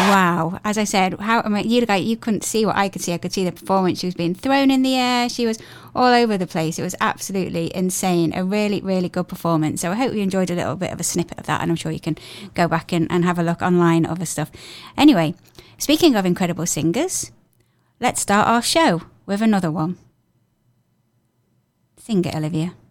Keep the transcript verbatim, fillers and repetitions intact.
wow. As I said, how I mean, you guys, you couldn't see what I could see. I could see the performance. She was being thrown in the air. She was all over the place. It was absolutely insane. A really, really good performance. So I hope you enjoyed a little bit of a snippet of that, and I'm sure you can go back and, and have a look online at other stuff. Anyway, speaking of incredible singers, let's start our show with another one. Sing it, Olivia.